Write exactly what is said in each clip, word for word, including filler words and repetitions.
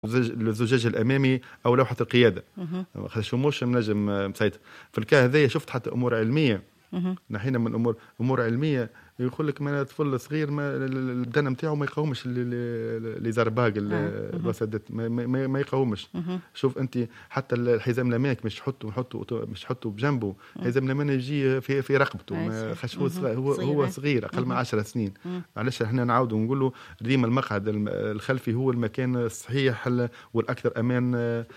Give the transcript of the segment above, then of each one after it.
الزجاج الامامي او لوحه القياده خاطر مش منجم مسيطر. في الكا هذايا شفت حتى امور علميه نحينا من امور امور علميه يقول لك ما طفل صغير ما البدن نتاعو ما يقاومش لي زرباق الوسادات ما, ما, ما يقاومش. شوف انت حتى الحزام الامامك مش تحطه نحطه مش تحطه بجنبه، الحزام الامامي يجي في في رقبته خاش هو صغير هو, هو صغير اقل من عشر سنين. علاش احنا نعاودوا نقولوا ديما المقعد الخلفي هو المكان الصحيح والاكثر امان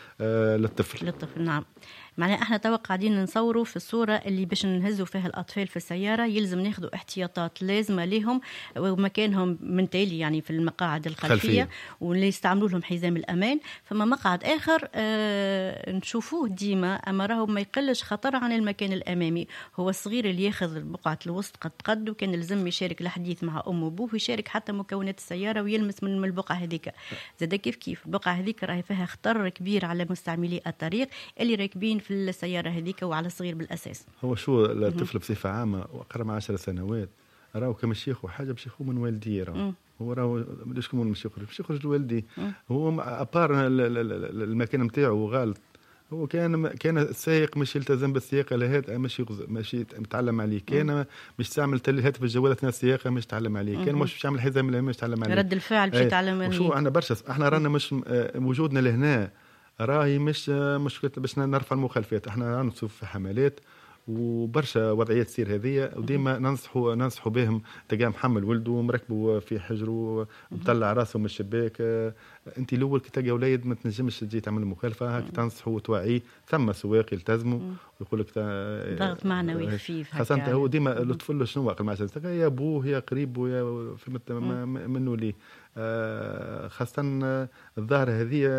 للطفل للطفل. نعم، معناها احنا تو قاعدين نصوروا في الصوره اللي باش نهزوا فيها الاطفال في السياره يلزم ناخذوا احتياطات لازمه لهم ومكانهم من تالي يعني في المقاعد الخلفيه واللي يستعملوا لهم حزام الامان. فما مقعد اخر اه نشوفوه ديما اما راهو ما يقلش خطر عن المكان الامامي، هو الصغير اللي ياخذ بقعه الوسط قد قد وكان لازم يشارك الحديث مع امه وابوه ويشارك حتى مكونات السياره ويلمس من البقعه هذيك. زاد كيف كيف البقعه هذيك راهي فيها خطر كبير على مستعملي الطريق اللي راكبين في السيارة هذيك وعلى الصغير بالأساس. هو شو الطفل بصفة عامة وأقرب من عشر سنوات راهو كمش ياخو حاجة باش ياخو من والديه راهو هو راهو ليش كمون مش يخرج باش يخرج لوالديه. هو أبار المكان نتاعو غلط، هو كان كان السائق مش يلتزم بالسياقه لهذا مش يغز مش يتعلم عليه، كان مش تعمل هاتف الجوال اثناء السياقه مش يتعلم عليه، كان مش يعمل حزام الامام مش يتعلم عليه، رد الفعل باش يتعلم عليه. وشو احنا برشا احنا رانا مش وجودنا لهنا راهي مش مشكلة باش نرفع المخالفات. احنا نشوف في حملات وبرشا وضعيات تصير هذه وديما ننصحوا ننصحوا بهم. تلقاه محمل ولده ومركبه في حجره ومطلع راسه من الشباك، انت الاول كي تلقى اولاد ما تنجمش تجي تعمل مخالفه هاك تنصحوا وتوعيه. ثم سواق يلتزموا ويقول لك ضغط معنوي خفيف خاصه هو ديما الطفل شنو اقل مع يا ابوه يا قريبه يا فهمت منه ليه. آه خاصة الظاهرة هذه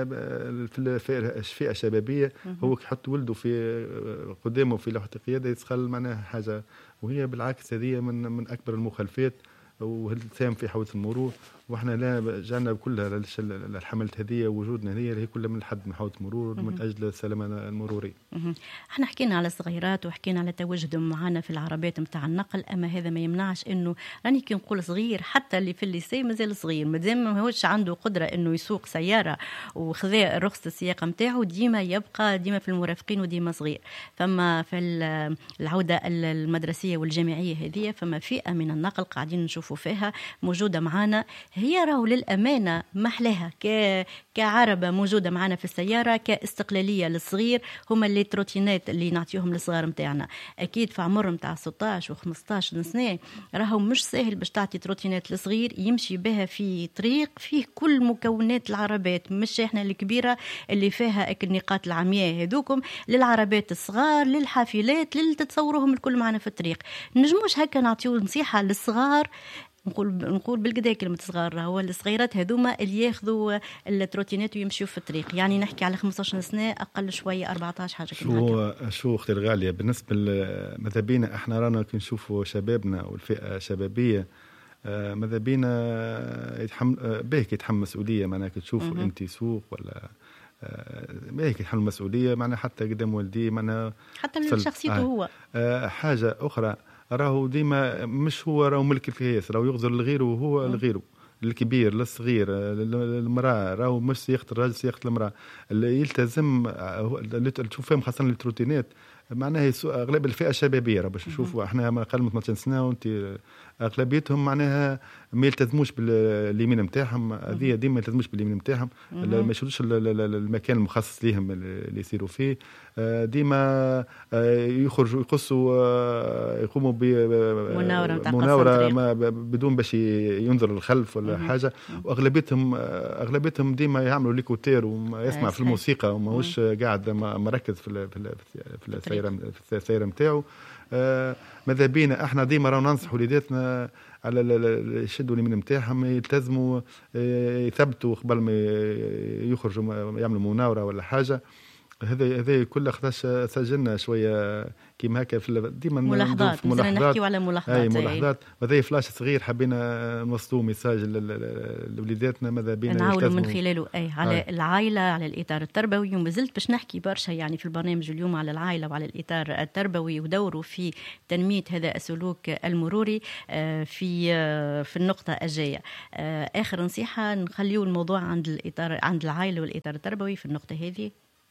في الفئة الشبابية هو يحط ولده في قدامه في لوحة القيادة يسخل معناها حاجة، وهي بالعكس هذه من من أكبر المخالفات وتساهم في حوادث المرور. واحنا لا جعلنا كلها الحملات هذه وجودنا هذه اللي هي كلها من الحد من حوادث المرور من اجل السلامه المروريه. احنا حكينا على الصغيرات وحكينا على تواجدهم معنا في العربات نتاع النقل، اما هذا ما يمنعش انه راني كي نقول صغير حتى اللي في الليسي مازال صغير مادام ما هوش عنده قدره انه يسوق سياره وخذا رخصه السياقه نتاعو ديما يبقى ديما في المرافقين وديما صغير. فما في العوده المدرسيه والجامعيه هذه فما فئه من النقل قاعدين نشوفوا فيها موجوده معنا، هي راهو للأمانة محلها ك... كعربة موجودة معنا في السيارة كاستقلالية للصغير. هما اللي تروتينات اللي نعطيهم للصغار متاعنا أكيد في عمر متاع ستة عشر و خمسة عشر سنة راهو مش سهل باش تعطي تروتينات للصغير يمشي بها في طريق فيه كل مكونات العربات، مش احنا الكبيرة اللي فيها النقاط العمياء هذوكم للعربات الصغار للحافلات للتصورهم الكل معنا في الطريق. نجموش هكا نعطيو نصيحة للصغار نقول نقول بالقدا كلمه صغار هو الصغيرات هذوما اللي ياخذوا التروتينات ويمشوا في الطريق، يعني نحكي على خمسة عشر سنه اقل شويه أربعة عشر حاجه كذا. شو شو اختي الغاليه بالنسبه ماذا بينا احنا رانا كي نشوفوا شبابنا والفئه الشبابيه ماذا بينا يتحمل بهك يتحمل مسؤوليه معناها كي تشوفوا انت سوق ولا بهك يتحمل مسؤوليه معناها حتى قدام والديه معناها حتى من شخصيته هو. آه حاجه اخرى راهو ديما مش هو راهو ملك القياس راهو يغزر لغيره وهو لغيره الكبير للصغير المرأة راهو مش سياقة الراجل سياقة المرأة اللي يلتزم اللي تشوف فيهم خاصة التروتينات معناها أغلب الفئة الشبابية باش نشوفوا احنا ما قل من اثناشر سنة وانت أغلبيتهم معناها ما يلتزموش باليمين متاعهم هذه ديما ما يلتزموش باليمين متاعهم ما يشوفوش المكان المخصص ليهم اللي يصيروا فيه ديما يخرجوا يقصوا يقوموا بمناورة مناورة بدون باش ينظر للخلف ولا حاجة. وأغلبيتهم أغلبيتهم ديما يعملوا ليكوتير ويسمع في الموسيقى وما هوش قاعد مركز في في السيارة في السيارة متاعه. آه ماذا بينا احنا ديما رانا ننصحوا وليداتنا على يشدوا اليمين نتاعهم يلتزموا يثبتوا قبل ما يخرجوا يعملوا مناوره ولا حاجه. هذا هذا كل خداش سجلنا شويه كيما هكا في ديما ملاحظات ملاحظات نحكيو على ملاحظات اي ملاحظات وهذا فلاش صغير حبينا نوصلوا ميساج لوليداتنا ماذا بينا نعاولوا من خلاله اي على أي. العائله على الاطار التربوي. وما زلت باش نحكي برشا يعني في البرنامج اليوم على العائله وعلى الاطار التربوي ودوره في تنميه هذا السلوك المروري في في النقطه الجايه. اخر نصيحه نخليو الموضوع عند الاطار عند العائله والاطار التربوي في النقطه هذه.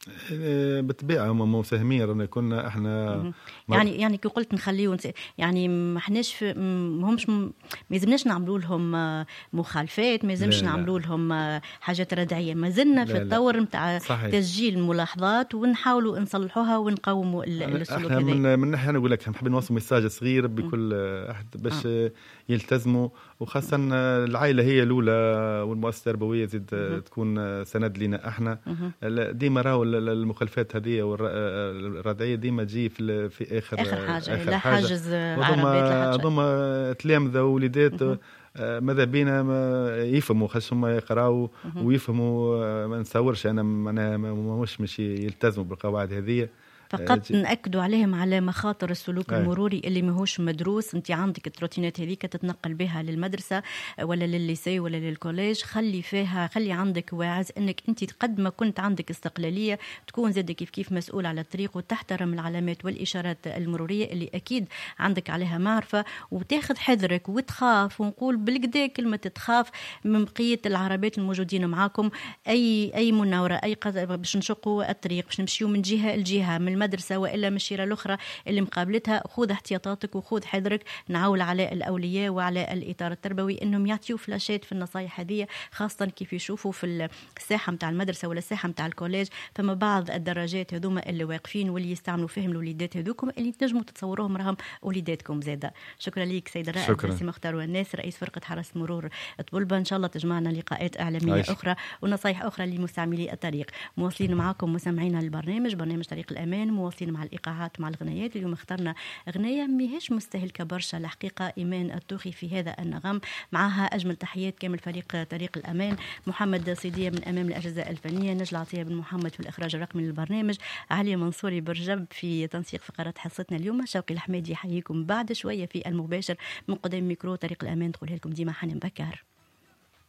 بالطبيعه هم مساهمين رانا كنا احنا يعني يعني كي قلت نخليو يعني ما احناش ماهمش ما يلزمناش نعملوا لهم مخالفات، ما يلزمش نعملوا لهم حاجات ردعيه، ما زلنا في التطور نتاع تسجيل الملاحظات ونحاولوا نصلحوها ونقوموا السلوك هذا. من من ناحيه نقول لك نحب نوصل ميساج صغير بكل احد باش آه. يلتزموا، وخاصه العائله هي الاولى والمؤسسه التربويه زيد مم. تكون سند لنا احنا. ديما راهو المخالفات هذه والردعيه ديما تجي في في اخر اخر حاجه لا حاجز عربيات هذوما تلامذه ووليدات ماذا بينا يفهموا خاصهم يقراوا ويفهموا. ما نصورش انا معناها ماهوش مش يلتزموا بالقواعد هذه، فقط نأكدوا عليهم على مخاطر السلوك أي. المروري اللي ماهوش مدروس. انت عندك التروتينات هذيك تتنقل بها للمدرسه ولا للليسي ولا للكوليج، خلي فيها خلي عندك واعز انك انت قد ما كنت عندك استقلاليه تكون زاد كيف كيف مسؤول على الطريق وتحترم العلامات والاشارات المروريه اللي اكيد عندك عليها معرفه، وتاخذ حذرك وتخاف. ونقول بالكدا كلمه تخاف من بقيه العربات الموجودين معاكم، اي اي مناوره اي باش نشقوا الطريق باش نمشيو من جهه لجهه من المدرسة وإلا من الشيرة الأخرى اللي مقابلتها، خذ احتياطاتك وخذ حذرك. نعول على الأولياء وعلى الإطار التربوي إنهم يعطيوا فلاشات في النصايح هذه، خاصة كيف يشوفوا في الساحة متاع المدرسة ولا الساحة متاع الكوليج فما بعض الدراجات هذوما اللي واقفين واللي يستعملوا فيهم الوليدات هذوكم اللي تنجموا تتصوروهم راهم وليداتكم زاده. شكرا لك سيد الرائد سي مختار والناس رئيس فرقة حرس مرور طبلبة. إن شاء الله تجمعنا لقاءات إعلامية عايش. أخرى ونصايح أخرى لمستعملي الطريق. مواصلين معكم مستمعينا البرنامج برنامج طريق الأمان، مواصلين مع الإيقاعات مع الغنايات. اليوم اخترنا غناية ماهيش مستهلكة برشا الحقيقة، إيمان الطوخي في هذا النغم. معها أجمل تحيات كامل فريق طريق الأمان، محمد صيدية من أمام الأجهزة الفنية، نجلة عطية بن محمد في الإخراج الرقمي للبرنامج، علي منصوري برجب في تنسيق فقرات حصتنا اليوم، شوقي الحميدي يحييكم بعد شوية في المباشر من قدام ميكرو طريق الأمان. تقولها لكم ديما حنان بكار.